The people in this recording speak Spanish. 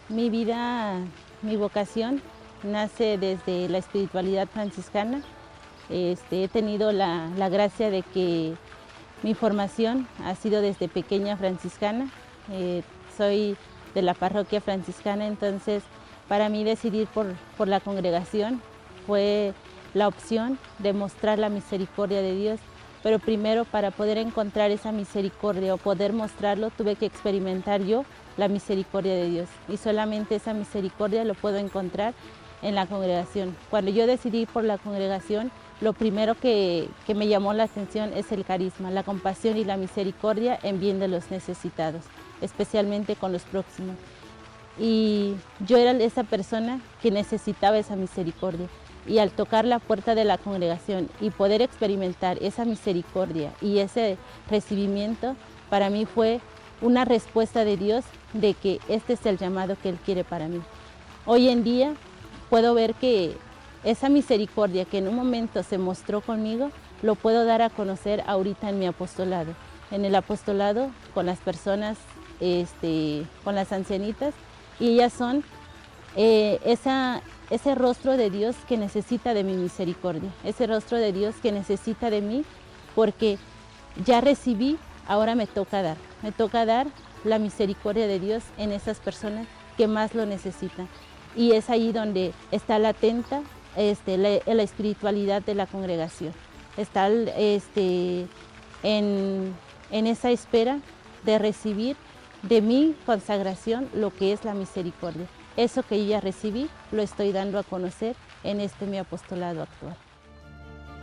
Mi vida, mi vocación nace desde la espiritualidad franciscana. He tenido la gracia de que mi formación ha sido desde pequeña franciscana. Soy de la parroquia franciscana, entonces para mí decidir por la congregación fue la opción de mostrar la misericordia de Dios. Pero primero, para poder encontrar esa misericordia o poder mostrarlo, tuve que experimentar yo la misericordia de Dios. Y solamente esa misericordia lo puedo encontrar en la congregación. Cuando yo decidí por la congregación, lo primero que me llamó la atención es el carisma, la compasión y la misericordia en bien de los necesitados, especialmente con los próximos. Y yo era esa persona que necesitaba esa misericordia. Y al tocar la puerta de la congregación y poder experimentar esa misericordia y ese recibimiento, para mí fue una respuesta de Dios de que este es el llamado que Él quiere para mí. Hoy en día puedo ver que esa misericordia que en un momento se mostró conmigo, lo puedo dar a conocer ahorita en mi apostolado. En el apostolado con las personas, con las ancianitas, y ellas son ese rostro de Dios que necesita de mi misericordia, ese rostro de Dios que necesita de mí, porque ya recibí, ahora me toca dar la misericordia de Dios en esas personas que más lo necesitan. Y es ahí donde está latente la espiritualidad de la congregación, está en esa espera de recibir de mi consagración lo que es la misericordia. Eso que yo ya recibí, lo estoy dando a conocer en mi apostolado actual.